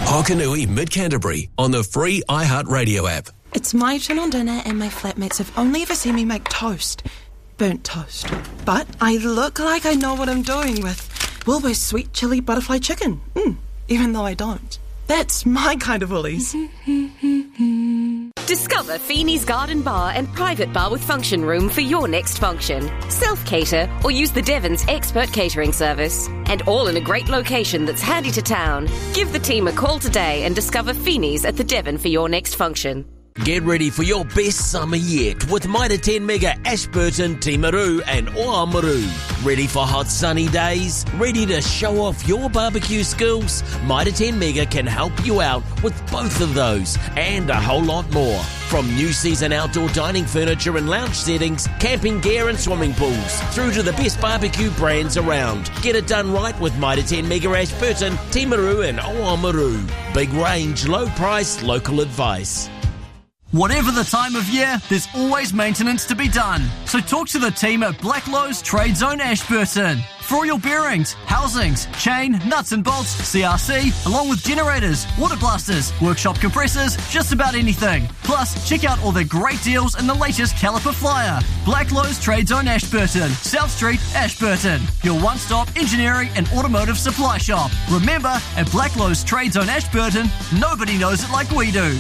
Hokanui Mid-Canterbury on the free iHeartRadio app. It's my turn on dinner and my flatmates have only ever seen me make toast. Burnt toast. But I look like I know what I'm doing with Wilbur's sweet chili butterfly chicken. Even though I don't. That's my kind of Woolies. Discover Feeney's Garden Bar and private bar with function room for your next function. Self-cater or use the Devon's expert catering service. And all in a great location that's handy to town. Give the team a call today and discover Feeney's at the Devon for your next function. Get ready for your best summer yet with Mitre 10 Mega Ashburton, Timaru and Oamaru. Ready for hot sunny days? Ready to show off your barbecue skills? Mitre 10 Mega can help you out with both of those and a whole lot more. From new season outdoor dining furniture and lounge settings, camping gear and swimming pools, through to the best barbecue brands around. Get it done right with Mitre 10 Mega Ashburton, Timaru and Oamaru. Big range, low price, local advice. Whatever the time of year, there's always maintenance to be done. So talk to the team at Blacklowe's Trade Zone Ashburton. For all your bearings, housings, chain, nuts and bolts, CRC, along with generators, water blasters, workshop compressors, just about anything. Plus, check out all their great deals and the latest caliper flyer. Blacklowe's Trade Zone Ashburton, South Street, Ashburton. Your one-stop engineering and automotive supply shop. Remember, at Blacklowe's Trade Zone Ashburton, nobody knows it like we do.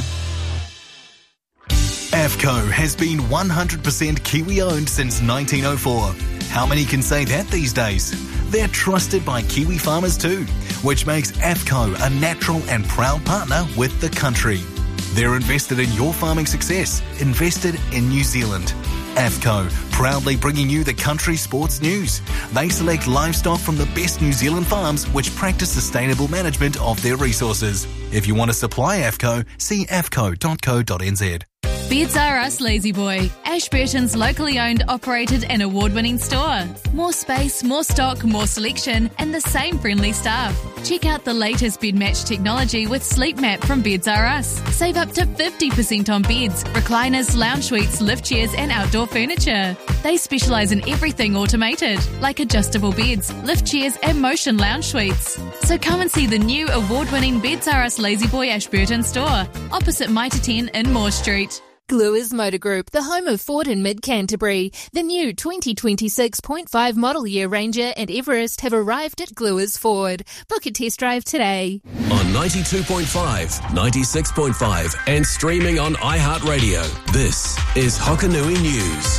AFCO has been 100% Kiwi-owned since 1904. How many can say that these days? They're trusted by Kiwi farmers too, which makes AFCO a natural and proud partner with the country. They're invested in your farming success, invested in New Zealand. AFCO, proudly bringing you the country sports news. They select livestock from the best New Zealand farms which practice sustainable management of their resources. If you want to supply AFCO, see afco.co.nz. Beds R Us Lazy Boy, Ashburton's locally owned, operated and award-winning store. More space, more stock, more selection and the same friendly staff. Check out the latest bed match technology with Sleep Map from Beds R Us. Save up to 50% on beds, recliners, lounge suites, lift chairs and outdoor furniture. They specialise in everything automated, like adjustable beds, lift chairs and motion lounge suites. So come and see the new award-winning Beds R Us Lazy Boy Ashburton store, opposite Mitre 10 in Moore Street. Gluers Motor Group, the home of Ford in Mid-Canterbury. The new 2026.5 model year Ranger and Everest have arrived at Gluers Ford. Book a test drive today. On 92.5, 96.5 and streaming on iHeartRadio. This is Hokanui News.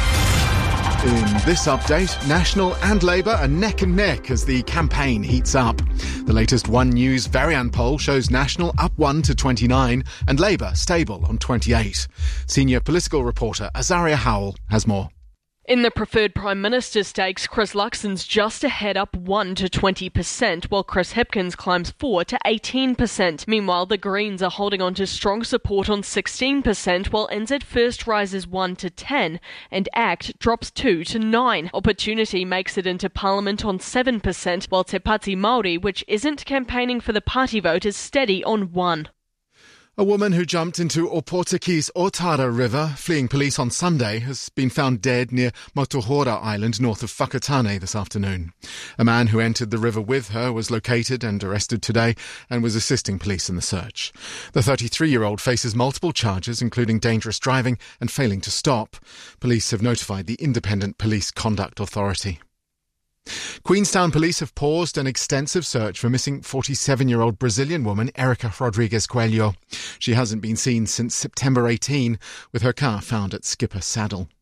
In this update, National and Labour are neck and neck as the campaign heats up. The latest One News Varian poll shows National up 1 to 29 and Labour stable on 28. Senior political reporter Azaria Howell has more. In the preferred Prime Minister stakes, Chris Luxon's just ahead up 1 to 20%, while Chris Hipkins climbs 4 to 18%. Meanwhile, the Greens are holding on to strong support on 16%, while NZ First rises 1 to 10, and ACT drops 2 to 9. Opportunity makes it into Parliament on 7%, while Te Pāti Māori, which isn't campaigning for the party vote, is steady on 1. A woman who jumped into Opotika's Otara River, fleeing police on Sunday, has been found dead near Motuhora Island, north of Whakatane this afternoon. A man who entered the river with her was located and arrested today and was assisting police in the search. The 33-year-old faces multiple charges, including dangerous driving and failing to stop. Police have notified the Independent Police Conduct Authority. Queenstown police have paused an extensive search for missing 47-year-old Brazilian woman Erica Rodrigues Coelho. She hasn't been seen since September 18, with her car found at Skipper Saddle.